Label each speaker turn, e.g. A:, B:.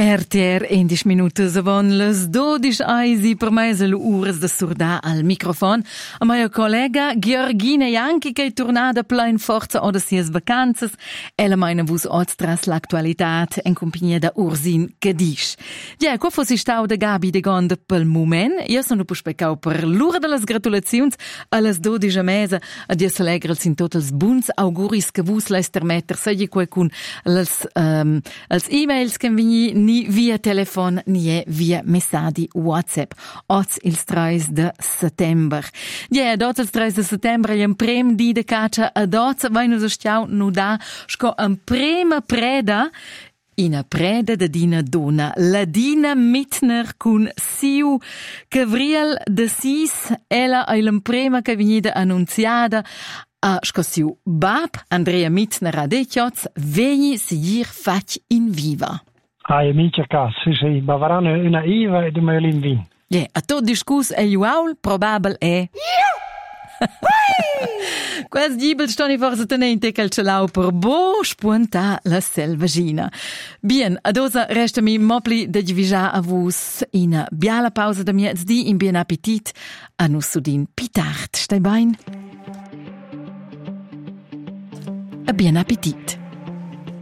A: RTR 11 minutos avon les 12 eisi per mese l'ures de surdà al microfon a mia collega Georgina Janchi che è tornata plein forza od sies vacanzas ella meine vus oz tras l'actualitat en compagnia da Ursin Cadisch. Ja, qua fossi stau de Gabi de Gonde pel moment, io sono puspecau per l'ura de les gratulazions a les 12 mese a dia s'alegra sin tots els buns auguris che vus leister metter segui quai cun els e-mails che vini ni via telefon ni via messadi WhatsApp. Oz ils 3 de settember. Ja, dort ils 3 de settember un prem di de caccia a dort vai nu stiau nu da sco un prema preda ina preda de dina donna, la Dina Mittner cun siu Cavriel de Sis, ella è l'emprema che venida annunziada a scosiu bab Andrea Mittner a decioz vegni sigir fac in viva.
B: Mica caso, sì, ma varranno una iva e di melin vin.
A: Ja, a tot discus e juaul probabel è. Quas gibel stoni forse tenente calcelau per bo spunta la selvagina. Bien, adosa resta mi mopli de divisa a vus in biala pausa da miez di in bien appetit a nus sudin pitart. Stai bain? A bien appetit.